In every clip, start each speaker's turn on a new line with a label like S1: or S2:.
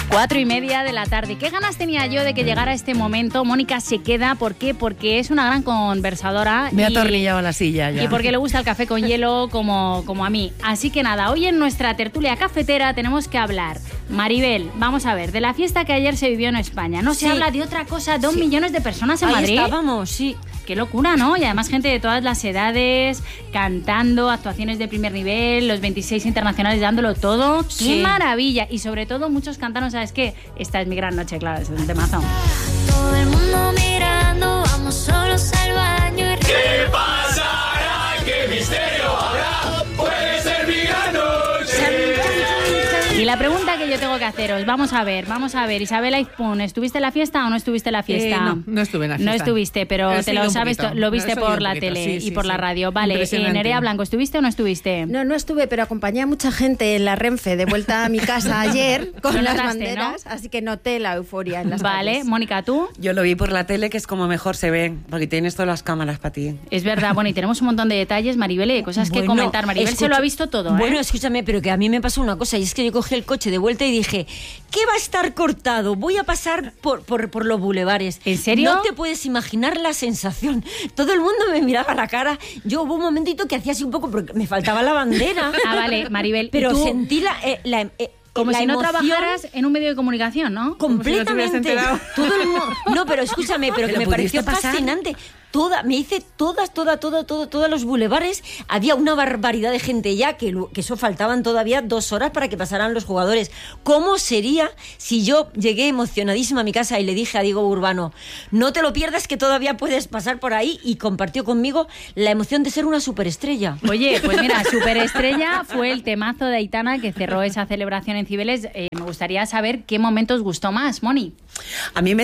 S1: 4:30 de la tarde. ¿Qué ganas tenía yo de que llegara este momento? Mónica se queda, ¿por qué? Porque es una gran conversadora.
S2: Me ha atornillado la silla ya.
S1: Y porque le gusta el café con hielo como a mí. Así que nada, hoy en nuestra tertulia cafetera tenemos que hablar. Maribel, vamos a ver, de la fiesta que ayer se vivió en España. No se habla de otra cosa, 2 millones de personas en Madrid.
S3: Ahí estábamos, sí.
S1: Qué locura, ¿no? Y además gente de todas las edades, cantando, actuaciones de primer nivel, los 26 internacionales dándolo todo.
S3: Sí.
S1: ¡Qué maravilla! Y sobre todo muchos cantaron, ¿sabes qué? Esta es mi gran noche, claro, es un temazo.
S4: Todo el mundo mirando, vamos solos al baño y...
S5: ¿Qué pasará? ¿Qué misterio habrá? Puede ser mi gran noche.
S1: Y la pregunta que yo tengo que haceros, vamos a ver, Isabel Aizpún, ¿estuviste en la fiesta o no estuviste en la fiesta?
S2: No estuve en la fiesta.
S1: No estuviste, pero te lo sabes, lo viste por la tele y por la radio. Vale, Nerea Blanco, ¿estuviste o no estuviste?
S6: No estuve, pero acompañé a mucha gente en la Renfe de vuelta a mi casa ayer con las banderas, ¿no? Así que noté la euforia en las
S1: Vale,
S6: calles.
S1: Mónica, ¿tú?
S2: Yo lo vi por la tele, que es como mejor se ve, porque tienes todas las cámaras para ti.
S1: Es verdad, bueno, y tenemos un montón de detalles, Maribel, y cosas que comentar. Maribel se lo ha visto todo,
S3: Bueno, escúchame, pero que a mí me pasó una cosa, y es que yo cogí el coche de vuelta y dije, ¿qué va a estar cortado? Voy a pasar por los bulevares.
S1: ¿En serio?
S3: No te puedes imaginar la sensación. Todo el mundo me miraba a la cara. Yo hubo un momentito que hacía así un poco, porque me faltaba la bandera.
S1: Ah, vale, Maribel.
S3: Pero
S1: ¿tú?
S3: sentí
S1: Como
S3: la
S1: si no
S3: emoción,
S1: trabajaras en un medio de comunicación, ¿no?
S3: completamente. Todo el mundo. No, pero escúchame, pero que me pareció fascinante. Me hice todos los bulevares. Había una barbaridad de gente ya, que eso faltaban todavía 2 horas para que pasaran los jugadores. ¿Cómo sería si yo llegué emocionadísima a mi casa y le dije a Diego Urbano, no te lo pierdas que todavía puedes pasar por ahí? Y compartió conmigo la emoción de ser una superestrella.
S1: Oye, pues mira, superestrella fue el temazo de Aitana que cerró esa celebración en Cibeles. Me gustaría saber qué momento os gustó más, Moni.
S2: A mí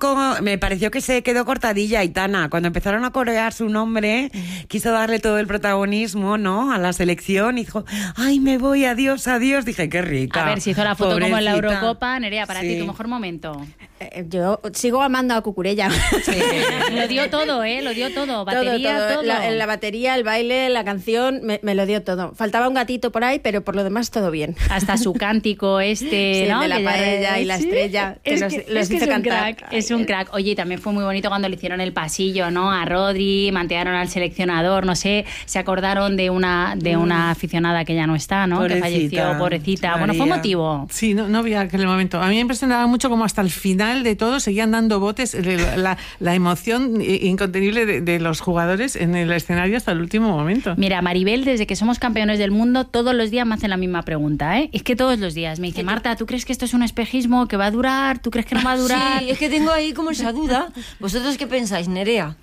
S2: me pareció que se quedó cortadilla Aitana. Cuando empezaron a corear su nombre, quiso darle todo el protagonismo, ¿no?, a la selección y dijo, ay, me voy, adiós. Dije, qué rica.
S1: A ver, si hizo la foto
S2: Pobrecita.
S1: como en la Eurocopa. Nerea, para ti, tu mejor momento.
S6: Yo sigo amando a Cucurella.
S1: Sí. Lo dio todo, lo dio todo. Batería, todo.
S6: La batería, el baile, la canción, me lo dio todo. Faltaba un gatito por ahí, pero por lo demás todo bien.
S1: Hasta su cántico ¿no?
S6: El de la paella y la estrella, que los hizo cantar.
S1: Es un crack. Oye, también fue muy bonito cuando le hicieron el pasillo, ¿no? A Rodri, mantearon al seleccionador, no sé, se acordaron de una aficionada que ya no está, ¿no?
S2: Pobrecita,
S1: que falleció, pobrecita.
S2: María.
S1: Bueno, fue emotivo.
S7: Sí, no vi aquel momento. A mí me impresionaba mucho como hasta el final de todo seguían dando botes, la emoción incontenible de los jugadores en el escenario hasta el último momento.
S1: Mira, Maribel, desde que somos campeones del mundo, todos los días me hacen la misma pregunta, ¿eh? Es que todos los días me dice, Marta, ¿tú crees que esto es un espejismo que va a durar? ¿Tú crees que no va a durar?
S3: Sí, es que tengo ahí como esa duda. ¿Vosotros qué pensáis, Nerea?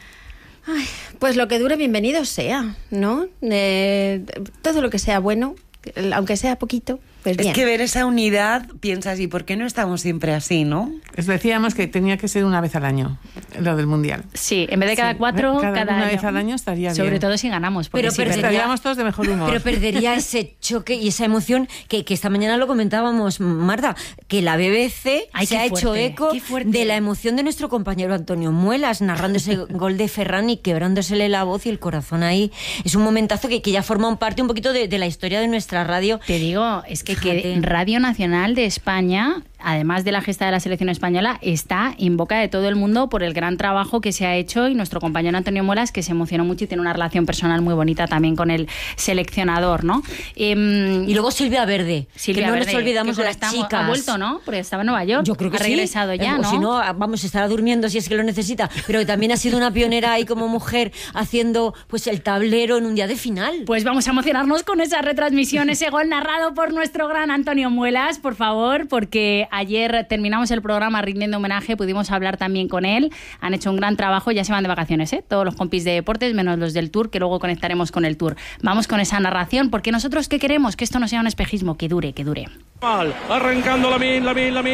S6: Ay, pues lo que dure, bienvenido sea, ¿no? Todo lo que sea bueno, aunque sea poquito, pues bien.
S2: Es que ver esa unidad, piensas, ¿y por qué no estamos siempre así, no?
S7: Les decíamos que tenía que ser una vez al año, lo del Mundial.
S1: Sí, en vez de cada 4, cada
S7: una
S1: año.
S7: vez al año estaría bien.
S1: Sobre todo si ganamos. Porque
S3: Pero
S7: estaríamos todos de mejor humor.
S3: Pero perdería ese choque y esa emoción que esta mañana lo comentábamos, Marta, que la BBC se ha hecho eco de la emoción de nuestro compañero Antonio Muelas, narrando ese gol de Ferran y quebrándosele la voz y el corazón ahí. Es un momentazo que ya forma parte un poquito de la historia de nuestra radio.
S1: Te digo, es que Radio Nacional de España, además de la gesta de la selección española, está en boca de todo el mundo por el gran trabajo que se ha hecho, y nuestro compañero Antonio Muelas, que se emocionó mucho y tiene una relación personal muy bonita también con el seleccionador, ¿no?
S3: Y luego Silvia Verde, que no nos olvidamos de las chicas.
S1: Ha vuelto, ¿no? Porque estaba en Nueva York.
S3: Yo creo que
S1: ha regresado ya, ¿no?
S3: O si no, vamos, estará durmiendo si es que lo necesita, pero que también ha sido una pionera ahí como mujer haciendo pues el tablero en un día de final.
S1: Pues vamos a emocionarnos con esa retransmisión, ese gol narrado por nuestro gran Antonio Muelas, por favor, porque ayer terminamos el programa rindiendo homenaje, pudimos hablar también con él, han hecho un gran trabajo, ya se van de vacaciones, todos los compis de deportes, menos los del Tour, que luego conectaremos con el Tour. Vamos con esa narración, porque nosotros ¿qué queremos? Que esto no sea un espejismo, que dure.
S5: Mal, arrancando Lamin,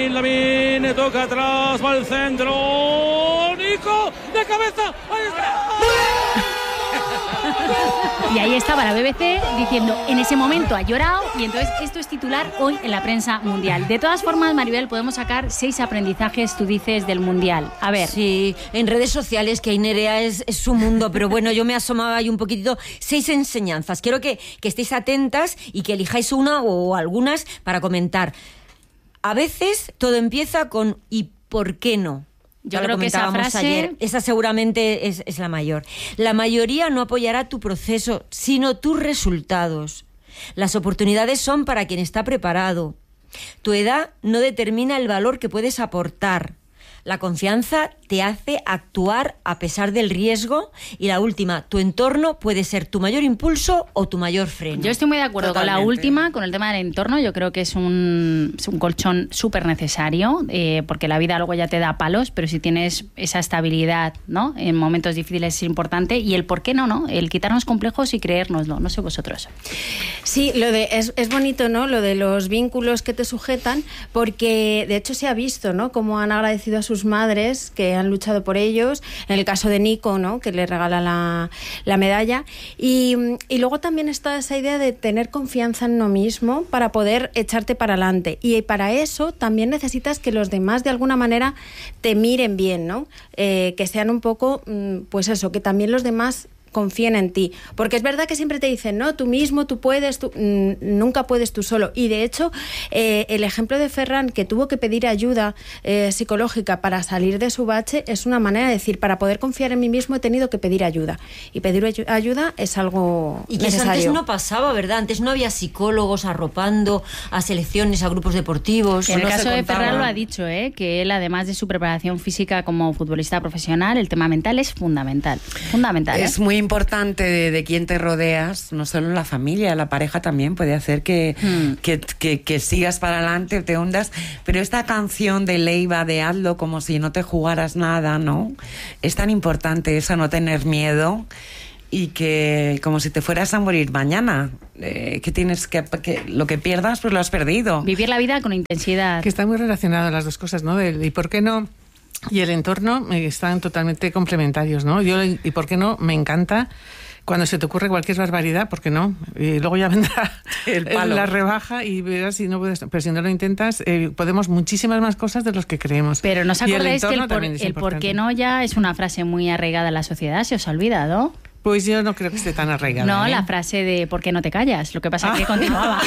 S5: toca atrás, va al centro, Nico, de cabeza, ahí está.
S1: Y ahí estaba la BBC diciendo, en ese momento ha llorado, y entonces esto es titular hoy en la prensa mundial. De todas formas, Maribel, podemos sacar 6 aprendizajes, tú dices, del mundial. A ver.
S3: Sí, en redes sociales, que Nerea es su mundo, pero bueno, yo me asomaba ahí un poquitito. 6 enseñanzas. Quiero que estéis atentas y que elijáis una o algunas para comentar. A veces todo empieza con ¿y por qué no?
S1: Yo creo que esa frase...
S3: ayer. Esa seguramente es la mayor. La mayoría no apoyará tu proceso, sino tus resultados. Las oportunidades son para quien está preparado. Tu edad no determina el valor que puedes aportar. La confianza te hace actuar a pesar del riesgo. Y la última, tu entorno puede ser tu mayor impulso o tu mayor freno.
S1: Yo estoy muy de acuerdo con la última, con el tema del entorno. Yo creo que es un colchón súper necesario, porque la vida luego ya te da palos, pero si tienes esa estabilidad, ¿no?, en momentos difíciles es importante. Y el por qué no, ¿no? El quitarnos complejos y creérnoslo. No sé vosotros.
S6: Sí, es bonito, ¿no?, lo de los vínculos que te sujetan, porque de hecho se ha visto, ¿no?, cómo han agradecido a sus madres que han luchado por ellos, en el caso de Nico, ¿no?, que le regala la medalla, y luego también está esa idea de tener confianza en uno mismo para poder echarte para adelante, y para eso también necesitas que los demás de alguna manera te miren bien, ¿no?, que sean un poco, pues eso, que también los demás confíen en ti, porque es verdad que siempre te dicen, no, tú mismo, tú puedes, nunca puedes tú solo, y de hecho el ejemplo de Ferran, que tuvo que pedir ayuda psicológica para salir de su bache, es una manera de decir, para poder confiar en mí mismo he tenido que pedir ayuda, y pedir ayuda es algo
S3: y que
S6: necesario.
S3: Eso antes no pasaba, ¿verdad? Antes no había psicólogos arropando a selecciones, a grupos deportivos.
S1: En el caso de Ferran lo ha dicho, que él, además de su preparación física como futbolista profesional, el tema mental es fundamental.
S2: Es muy importante de quién te rodeas, no solo la familia, la pareja también puede hacer que sigas para adelante, te hundas, pero esta canción de Leiva de hazlo como si no te jugaras nada, ¿no? Es tan importante eso, no tener miedo y que como si te fueras a morir mañana, que tienes que lo que pierdas pues lo has perdido.
S1: Vivir la vida con intensidad.
S7: Que están muy relacionadas las dos cosas, ¿no? ¿Y por qué no? Y el entorno están totalmente complementarios, ¿no? ¿Y por qué no? Me encanta cuando se te ocurre cualquier barbaridad, ¿por qué no? Y luego ya vendrá la rebaja y verás si no puedes. Pero si no lo intentas, podemos muchísimas más cosas de los que creemos.
S1: Pero ¿no os acordáis que el
S7: por
S1: qué no ya es una frase muy arraigada en la sociedad? ¿Se os ha olvidado?
S7: Pues yo no creo que esté tan arraigada.
S1: No, la frase de ¿por qué no te callas? Lo que pasa es que continuaba.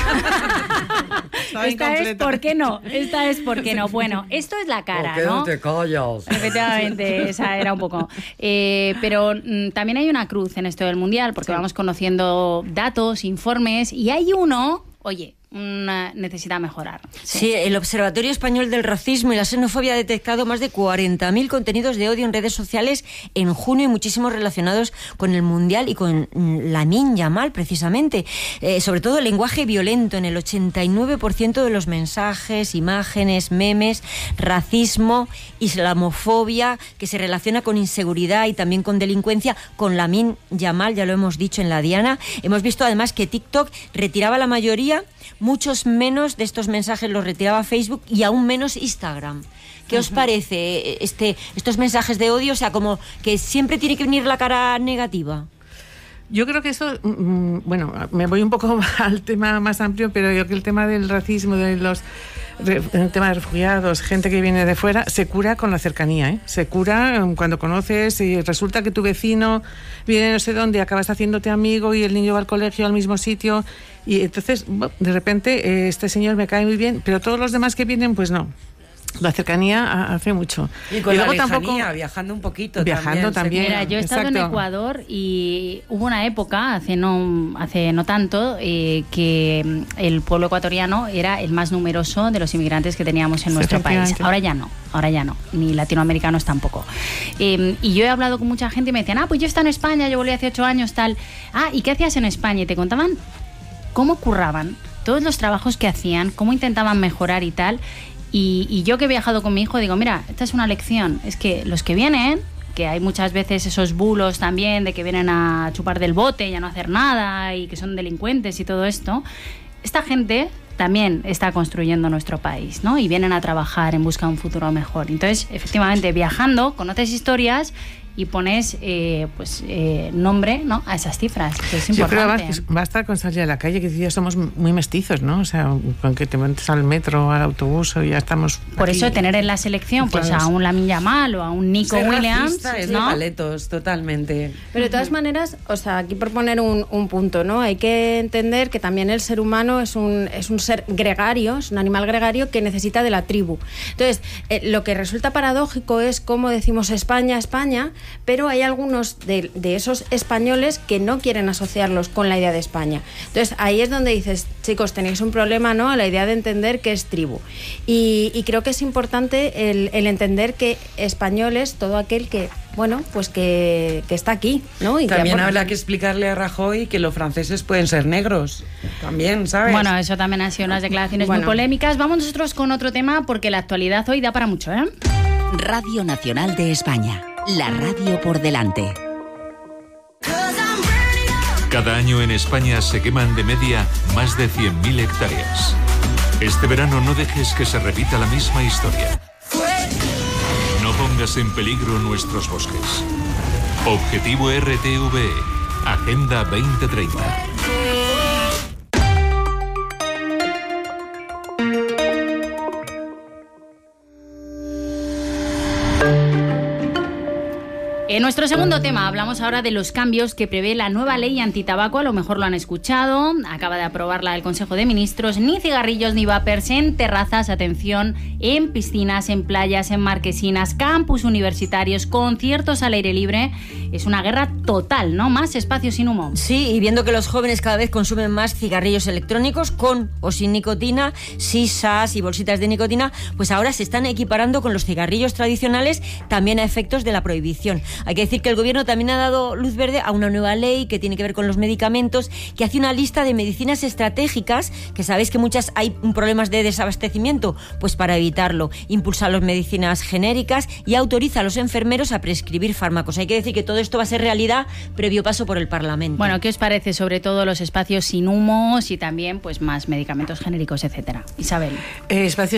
S1: Esta es ¿por qué no? Esta es ¿por qué no? Bueno, esto es la cara,
S2: ¿por qué no te callas?
S1: Efectivamente, esa era un poco. Pero también hay una cruz en esto del Mundial, porque vamos conociendo datos, informes, y hay uno, oye, necesita mejorar.
S3: Sí, el Observatorio Español del Racismo y la Xenofobia ha detectado más de 40.000 contenidos de odio en redes sociales en junio y muchísimos relacionados con el Mundial y con Lamine Yamal, precisamente. Sobre todo el lenguaje violento en el 89% de los mensajes, imágenes, memes, racismo, islamofobia, que se relaciona con inseguridad y también con delincuencia, con Lamine Yamal, ya lo hemos dicho en la Diana. Hemos visto además que TikTok retiraba la mayoría, muchos menos de estos mensajes los retiraba Facebook y aún menos Instagram. ¿Qué os parece estos mensajes de odio? O sea, como que siempre tiene que venir la cara negativa.
S7: Yo creo que eso, bueno, me voy un poco al tema más amplio, pero yo creo que el tema del racismo, el tema de refugiados, gente que viene de fuera, se cura con la cercanía, ¿eh? Se cura cuando conoces y resulta que tu vecino viene no sé dónde, acabas haciéndote amigo y el niño va al colegio al mismo sitio y entonces de repente este señor me cae muy bien, pero todos los demás que vienen pues no. La cercanía hace mucho.
S2: Y con la lejanía, viajando un poquito.
S7: Viajando también.
S1: Mira, yo he estado en Ecuador y hubo una época, hace no tanto, que el pueblo ecuatoriano era el más numeroso de los inmigrantes que teníamos en nuestro país. Ahora ya no, ni latinoamericanos tampoco. Y yo he hablado con mucha gente y me decían, pues yo estaba en España, yo volví hace 8 años, tal. ¿Y qué hacías en España? Y te contaban cómo curraban, todos los trabajos que hacían, cómo intentaban mejorar y tal. Y yo que he viajado con mi hijo digo, mira, esta es una lección, es que los que vienen, que hay muchas veces esos bulos también de que vienen a chupar del bote y a no hacer nada y que son delincuentes y todo esto, esta gente también está construyendo nuestro país, ¿no? Y vienen a trabajar en busca de un futuro mejor. Entonces, efectivamente, viajando, conoces historias y pones nombre, ¿no?, a esas cifras, que es importante.
S7: Yo creo que basta con salir a la calle, que ya somos muy mestizos, ¿no? O sea, con que te montes al metro, al autobús, o ya estamos
S1: por
S7: aquí.
S1: Eso tener en la selección pues a un Lamine Yamal o a un Nico Williams,
S2: es
S1: ¿no?
S2: de paletos, totalmente.
S6: Pero de todas maneras, o sea, aquí por poner un punto, ¿no? Hay que entender que también el ser humano es un ser gregario, es un animal gregario que necesita de la tribu. Entonces, lo que resulta paradójico es cómo decimos España, España, pero hay algunos de esos españoles que no quieren asociarlos con la idea de España. Entonces, ahí es donde dices, chicos, tenéis un problema, ¿no?, a la idea de entender qué es tribu. Y creo que es importante el entender que español es todo aquel que, bueno, pues que está aquí, ¿no? Y
S2: también
S6: que
S2: habrá que explicarle a Rajoy que los franceses pueden ser negros. También, ¿sabes?
S1: Bueno, eso también han sido unas declaraciones muy polémicas. Vamos nosotros con otro tema porque la actualidad hoy da para mucho, ¿eh?
S8: Radio Nacional de España. La radio por delante.
S9: Cada año en España se queman de media más de 100.000 hectáreas. Este verano no dejes que se repita la misma historia. No pongas en peligro nuestros bosques. Objetivo RTVE. Agenda 2030.
S1: En nuestro segundo tema hablamos ahora de los cambios que prevé la nueva ley antitabaco. A lo mejor lo han escuchado. Acaba de aprobarla el Consejo de Ministros. Ni cigarrillos ni vapers en terrazas, atención, en piscinas, en playas, en marquesinas, campus universitarios, conciertos al aire libre. Es una guerra total, ¿no? Más espacios sin humo.
S3: Sí, y viendo que los jóvenes cada vez consumen más cigarrillos electrónicos con o sin nicotina, sisas y bolsitas de nicotina, pues ahora se están equiparando con los cigarrillos tradicionales también a efectos de la prohibición. Hay que decir que el gobierno también ha dado luz verde a una nueva ley que tiene que ver con los medicamentos, que hace una lista de medicinas estratégicas, que sabéis que muchas hay problemas de desabastecimiento, pues para evitarlo, impulsa las medicinas genéricas y autoriza a los enfermeros a prescribir fármacos. Hay que decir que todo esto va a ser realidad previo paso por el Parlamento.
S1: Bueno, ¿qué os parece sobre todo los espacios sin humos y también pues más medicamentos genéricos, etcétera? Isabel.
S7: Espacios